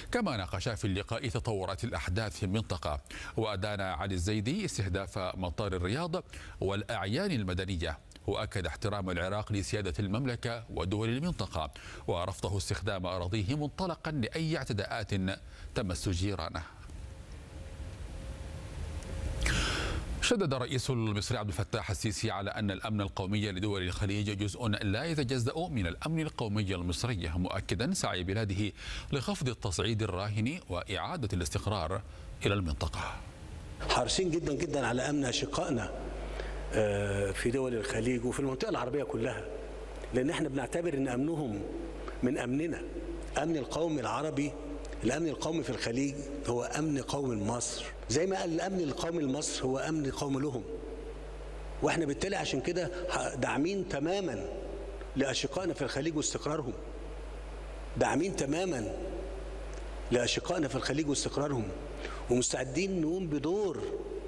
كما ناقشا في اللقاء تطورات الأحداث في المنطقة، وأدان علي الزيدي استهداف مطار الرياض والأعيان المدنية، وأكد احترام العراق لسيادة المملكة ودول المنطقة ورفضه استخدام أراضيه منطلقا لأي اعتداءات تمس جيرانه. شدد الرئيس المصري عبد الفتاح السيسي على أن الأمن القومي لدول الخليج جزء لا يتجزأ من الأمن القومي المصري، مؤكدا سعي بلاده لخفض التصعيد الراهن وإعادة الاستقرار إلى المنطقة. حريصين جدا جدا على أمن أشقائنا في دول الخليج وفي المنطقة العربية كلها، لأن احنا بنعتبر أن أمنهم من أمننا. أمن القومي العربي، الأمن القومي في الخليج هو أمن قومي مصر، زي ما قال الأمن القومي لمصر هو أمن قومي لهم. واحنا بالتالي عشان كده داعمين تماما لأشقائنا في الخليج واستقرارهم، داعمين تماما لأشقائنا في الخليج واستقرارهم، ومستعدين نقوم بدور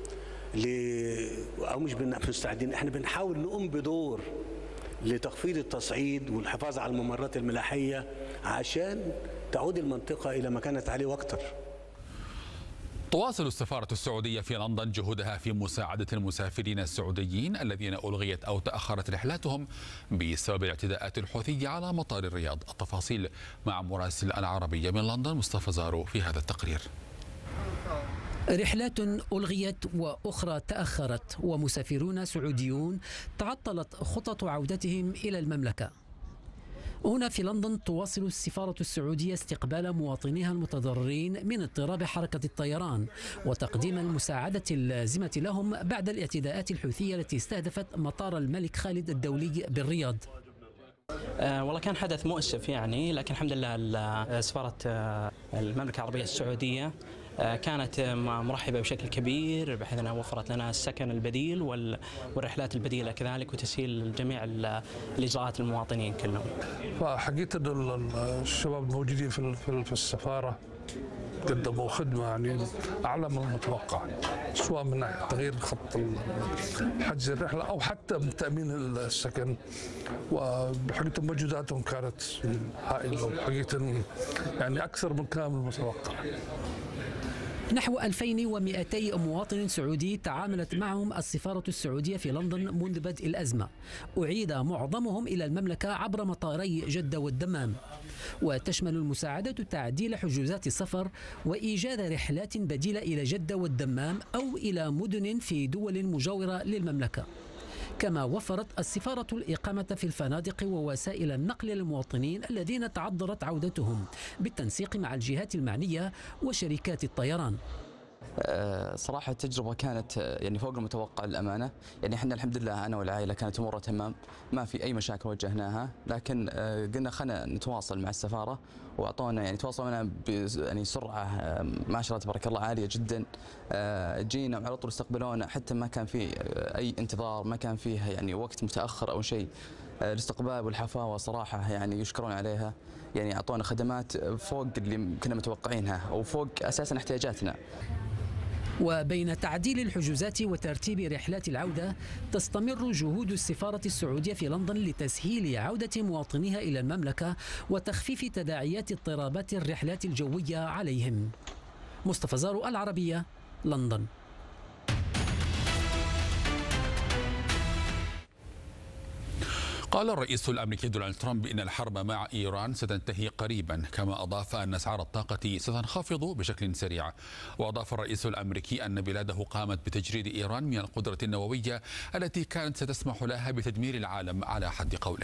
أو مش مستعدين، احنا بنحاول نقوم بدور لتخفيض التصعيد والحفاظ على الممرات الملاحية عشان تعود المنطقة إلى ما كانت عليه وأكثر. تواصل السفارة السعودية في لندن جهودها في مساعدة المسافرين السعوديين الذين ألغيت أو تأخرت رحلاتهم بسبب الاعتداءات الحوثية على مطار الرياض. التفاصيل مع مراسل العربية من لندن مصطفى زارو في هذا التقرير. رحلات ألغيت وأخرى تأخرت، ومسافرون سعوديون تعطلت خطط عودتهم إلى المملكة. هنا في لندن تواصل السفارة السعودية استقبال مواطنيها المتضررين من اضطراب حركة الطيران وتقديم المساعدة اللازمة لهم بعد الاعتداءات الحوثية التي استهدفت مطار الملك خالد الدولي بالرياض. والله كان حدث مؤسف يعني، لكن الحمد لله سفارة المملكة العربية السعودية كانت مرحبة بشكل كبير، بحيث أنها وفرت لنا السكن البديل والرحلات البديلة كذلك، وتسهيل جميع الإجراءات للمواطنين كلهم. فحقيقة الشباب الموجودين في السفارة قدموا خدمة يعني أعلى من المتوقع، سواء من ناحية تغيير خط حجز الرحلة أو حتى تأمين السكن، وبحقيقة مجهوداتهم كانت هائلة، وحقيقة يعني أكثر من كان المتوقع. نحو 2200 مواطن سعودي تعاملت معهم السفارة السعودية في لندن منذ بدء الأزمة، أعيد معظمهم إلى المملكة عبر مطاري جدة والدمام، وتشمل المساعدة تعديل حجوزات السفر وإيجاد رحلات بديلة إلى جدة والدمام أو إلى مدن في دول مجاورة للمملكة. كما وفرت السفارة الإقامة في الفنادق ووسائل النقل للمواطنين الذين تعذرت عودتهم بالتنسيق مع الجهات المعنية وشركات الطيران. صراحة التجربة كانت يعني فوق المتوقع للأمانة، يعني احنا الحمد لله أنا والعائلة كانت أمورها تمام، ما في أي مشاكل واجهناها، لكن قلنا خلينا نتواصل مع السفارة، وأعطونا يعني تواصلوا معنا يعني سرعة ما شاء الله تبارك الله عالية جدا. جينا على طول استقبلونا، حتى ما كان في أي انتظار، ما كان فيه يعني وقت متأخر أو شيء. الاستقبال والحفاوة صراحة يعني يشكرون عليها، يعني أعطونا خدمات فوق اللي كنا متوقعينها وفوق أساسا احتياجاتنا. وبين تعديل الحجوزات وترتيب رحلات العودة، تستمر جهود السفارة السعودية في لندن لتسهيل عودة مواطنيها إلى المملكة وتخفيف تداعيات اضطرابات الرحلات الجوية عليهم. مصطفى زارو، العربية، لندن. قال الرئيس الأمريكي دونالد ترامب إن الحرب مع إيران ستنتهي قريبا، كما أضاف أن أسعار الطاقة ستنخفض بشكل سريع. وأضاف الرئيس الأمريكي أن بلاده قامت بتجريد إيران من القدرة النووية التي كانت ستسمح لها بتدمير العالم على حد قوله.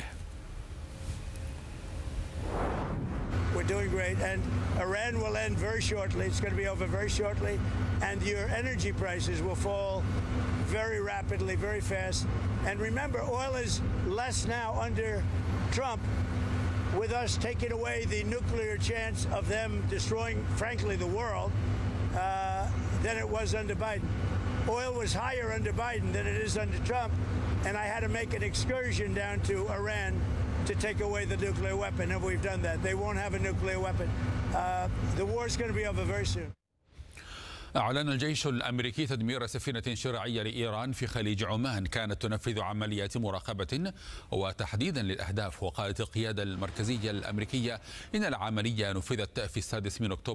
We're doing great, and Iran will end very shortly. It's going to be over very shortly, and your energy prices will fall very rapidly, very fast. And remember, oil is less now under Trump, with us taking away the nuclear chance of them destroying, frankly, the world, than it was under Biden. Oil was higher under Biden than it is under Trump, and I had to make an excursion down to Iran to take away the nuclear weapon, and we've done that. They won't have a nuclear weapon. The war is going to be over very soon. أعلن الجيش الأمريكي تدمير سفينة شراعية لإيران في خليج عمان كانت تنفذ عمليات مراقبة وتحديدا للأهداف. وقالت القيادة المركزية الأمريكية إن العملية نفذت في 6 من أكتوبر